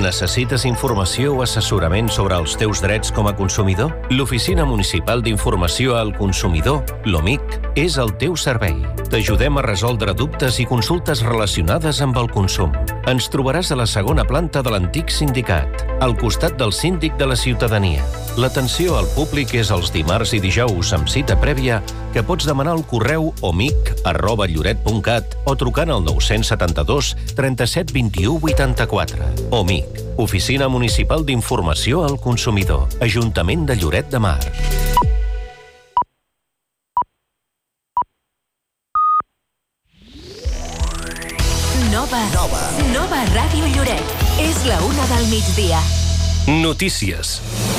Necessites informació o assessorament sobre els teus drets com a consumidor? L'Oficina Municipal d'Informació al Consumidor, l'OMIC, és el teu servei. T'ajudem a resoldre dubtes i consultes relacionades amb el consum. Ens trobaràs a la segona planta de l'antic sindicat, al costat del síndic de la ciutadania. L'atenció al públic és els dimarts i dijous amb cita prèvia que pots demanar al correu omic@lloret.cat o trucant al 972 37 21 84. OMIC, Oficina Municipal d'Informació al Consumidor, Ajuntament de Lloret de Mar. Nova Ràdio Lloret. És la 1 del migdia. Notícies.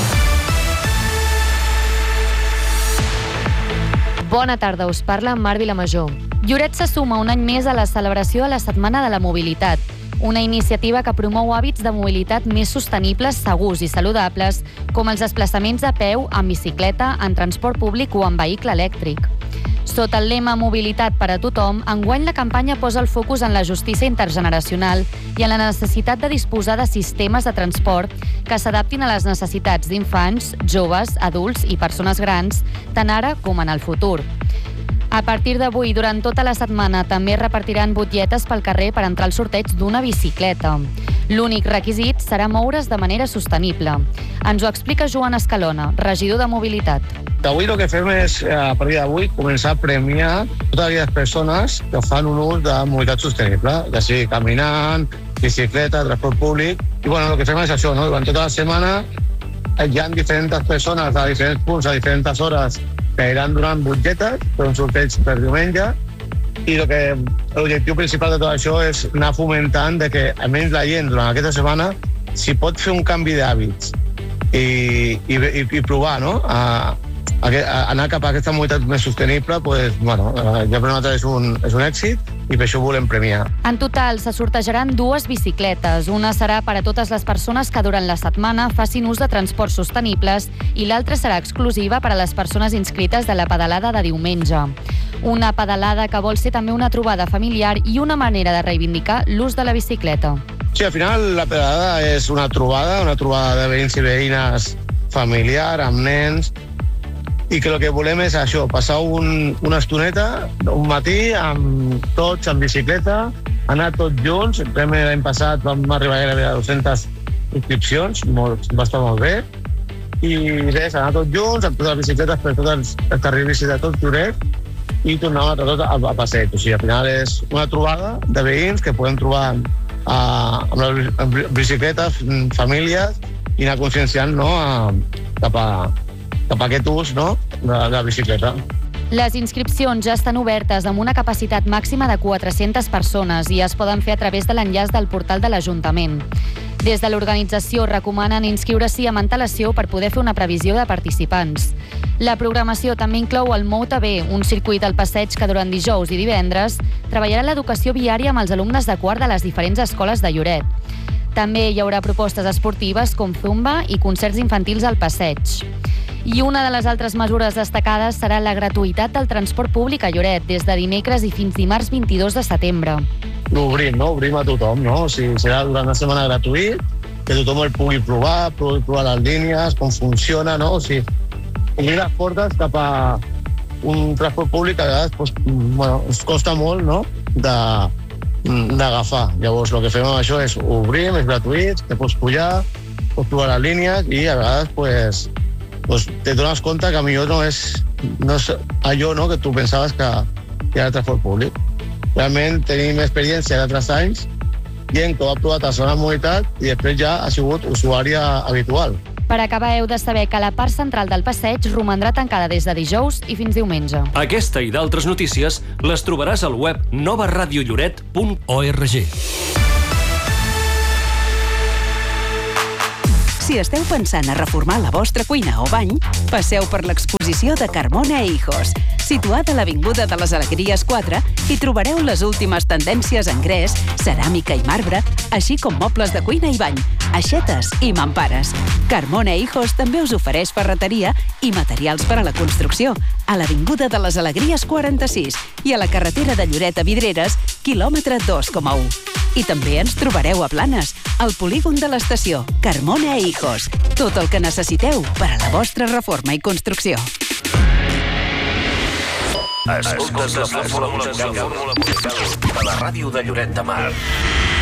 Bona tarda, us parla Mar Vilamajor. Lloret se suma un any més a la celebració de la Setmana de la Mobilitat, una iniciativa que promou hàbits de mobilitat més sostenibles, segurs i saludables, com els desplaçaments a peu, en bicicleta, en transport públic o en vehicle elèctric. Sota el lema Mobilitat per a tothom, enguany la campanya posa el focus en la justícia intergeneracional i en la necessitat de disposar de sistemes de transport que s'adaptin a les necessitats d'infants, joves, adults i persones grans, tant ara com en el futur. A partir d'avui, durant tota la setmana, també repartiran butlletes pel carrer per entrar al sorteig d'una bicicleta. L'únic requisit serà moure's de manera sostenible. Ens ho explica Joan Escalona, regidor de Mobilitat. Avui el que fem és, a partir d'avui, començar a premiar totes aquelles persones que fan un ús de mobilitat sostenible, ja sigui caminant, bicicleta, transport públic. I el que fem és això, no? Durant tota la setmana hi ha diferents persones a diferents punts, a diferents hores, que iran donant butlletes per un sorteig per diumenge, i l'objectiu principal de tot això és anar fomentant de que almenys la gent durant aquesta setmana si pot fer un canvi d'hàbits i provar, no? Anar cap a aquesta mobilitat més sostenible, ja per nosaltres és un èxit i per això ho volem premiar. En total, se sortejaran 2 bicicletes. Una serà per a totes les persones que durant la setmana facin ús de transports sostenibles i l'altra serà exclusiva per a les persones inscrites de la pedalada de diumenge. Una pedalada que vol ser també una trobada familiar i una manera de reivindicar l'ús de la bicicleta. Sí, al final la pedalada és una trobada de veïns i veïnes familiar, amb nens, i que el que volem és això, passar una estoneta, un matí, amb tots en bicicleta, anar tots junts. L'any passat vam arribar gairebé a 200 inscripcions, va estar molt bé, i res, anar tots junts, amb totes les bicicletes per tots els carrils bici de tot Lloret, i tornar tot a passeig. O sigui, al final és una trobada de veïns que podem trobar amb les bicicletes, famílies, i anar conscienciant, no?, cap a aquest ús, no?, de la bicicleta. Les inscripcions ja estan obertes amb una capacitat màxima de 400 persones i es poden fer a través de l'enllaç del portal de l'Ajuntament. Des de l'organització recomanen inscriure-s'hi amb antelació per poder fer una previsió de participants. La programació també inclou el Mou TV, un circuit al passeig que durant dijous i divendres treballarà l'educació viària amb els alumnes de quart de les diferents escoles de Lloret. També hi haurà propostes esportives com zumba i concerts infantils al passeig. I una de les altres mesures destacades serà la gratuïtat del transport públic a Lloret des de dimecres i fins dimarts 22 de setembre. Obrim a tothom, no? O sigui, serà durant la setmana gratuït, que tothom el pugui provar les línies, com funciona, no? O sigui, obrir les portes cap a un transport públic que a vegades ens costa molt, no?, d'agafar. Llavors, el que fem amb això és obrim, és gratuït, te pots pujar, pots provar les línies i a vegades te dones compte que millor no és allò, no?, que tu pensaves que era el transport públic. Realment tenim experiència d'altres anys, gent que ho ha provat a la segona mobilitat i després ja ha sigut usuària habitual. Per acabar, heu de saber que la part central del passeig romandrà tancada des de dijous i fins diumenge. Aquesta i d'altres notícies les trobaràs al web novaradiolloret.org. Si esteu pensant a reformar la vostra cuina o bany, passeu per l'exposició de Carmona e Hijos. Situada a l'Avinguda de les Alegries 4, hi trobareu les últimes tendències en gres, ceràmica i marbre, així com mobles de cuina i bany, aixetes i mampares. Carmona e Hijos també us ofereix ferreteria i materials per a la construcció, a l'Avinguda de les Alegries 46 i a la carretera de Lloret a Vidreres, quilòmetre 2,1. I també ens trobareu a Blanes, al polígon de l'estació, Carmona e Hijos. Tot el que necessiteu per a la vostra reforma i construcció. Escoltes la fórmula musical de la ràdio de Lloret de Mar.